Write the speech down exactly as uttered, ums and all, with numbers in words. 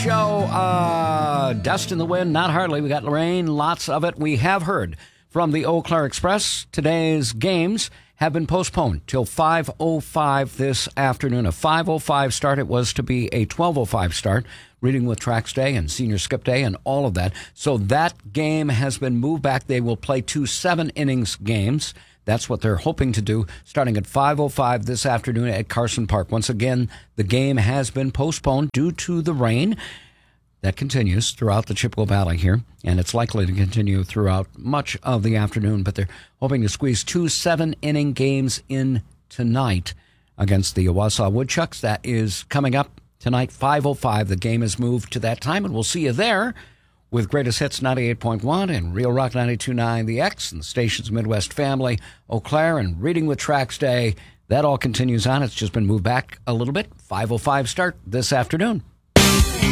show. Uh, dust in the wind, not hardly. We got rain, lots of it. We have heard from the Eau Claire Express. Today's games have been postponed till five oh five this afternoon. A five oh five start. It was to be a twelve oh five start. Reading with Tracks Day and Senior Skip Day and all of that. So that game has been moved back. They will play two seven innings games. That's what they're hoping to do, starting at five oh five this afternoon at Carson Park. Once again, the game has been postponed due to the rain. That continues throughout the Chippewa Valley here, and it's likely to continue throughout much of the afternoon, but they're hoping to squeeze two seven-inning games in tonight against the Owasso Woodchucks. That is coming up tonight, five oh five. The game is moved to that time, and we'll see you there with Greatest Hits ninety-eight point one and Real Rock ninety-two point nine The X and the station's Midwest family, Eau Claire, and Reading with Tracks Day. That all continues on. It's just been moved back a little bit. five oh five start this afternoon.